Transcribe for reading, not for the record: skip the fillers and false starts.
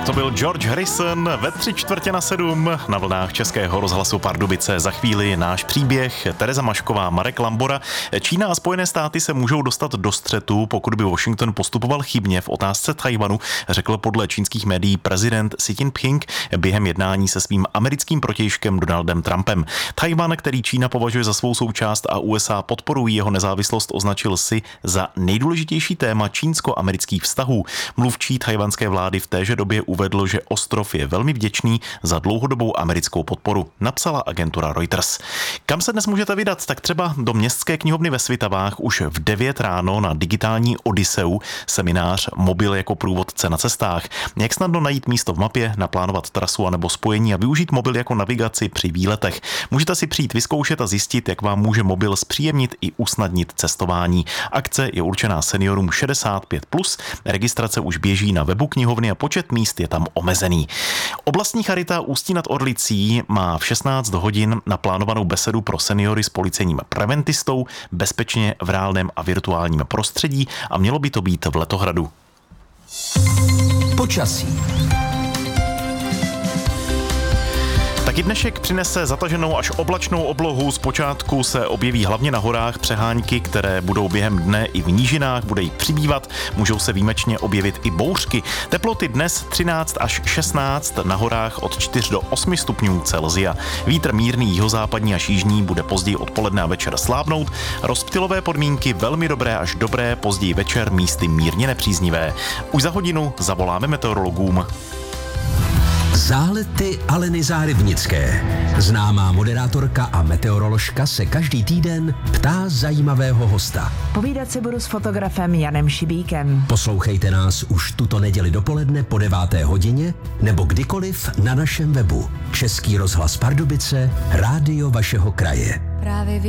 To byl George Harrison ve 6:45 na vlnách Českého rozhlasu Pardubice. Za chvíli náš příběh, Tereza Mašková, Marek Lambora. Čína a Spojené státy se můžou dostat do střetu, pokud by Washington postupoval chybně v otázce Tchaj-wanu, řekl podle čínských médií prezident Xi Jinping během jednání se svým americkým protějškem Donaldem Trumpem. Tchaj-wan, který Čína považuje za svou součást a USA podporují jeho nezávislost, označil Xi za nejdůležitější téma čínsko-amerických vztahů. Mluvčí tchajwanské vlády v téže době uvedl, že ostrov je velmi vděčný za dlouhodobou americkou podporu, napsala agentura Reuters. Kam se dnes můžete vydat? Tak třeba do Městské knihovny ve Svitavách už v 9 ráno na digitální Odyseu, seminář Mobil jako průvodce na cestách. Jak snadno najít místo v mapě, naplánovat trasu anebo spojení a využít mobil jako navigaci při výletech. Můžete si přijít vyzkoušet a zjistit, jak vám může mobil zpříjemnit i usnadnit cestování. Akce je určená seniorům 65+, registrace už běží na webu knihovny a počet míst je tam omezený. Oblastní charita Ústí nad Orlicí má v 16 hodin naplánovanou besedu pro seniory s policejním preventistou bezpečně v reálném a virtuálním prostředí a mělo by to být v Letohradu. Počasí. Taky dnešek přinese zataženou až oblačnou oblohu. Zpočátku se objeví hlavně na horách přehánky, které budou během dne i v nížinách, bude jich přibývat. Můžou se výjimečně objevit i bouřky. Teploty dnes 13 až 16, na horách od 4 do 8 stupňů Celsia. Vítr mírný jihozápadní až jižní bude později odpoledne a večer slábnout. Rozptylové podmínky velmi dobré až dobré, později večer místy mírně nepříznivé. Už za hodinu zavoláme meteorologům. Zálety Aleny Zárybnické. Známá moderátorka a meteoroložka se každý týden ptá zajímavého hosta. Povídat si budu s fotografem Janem Šibíkem. Poslouchejte nás už tuto neděli dopoledne po 9. hodině nebo kdykoliv na našem webu. Český rozhlas Pardubice, rádio vašeho kraje.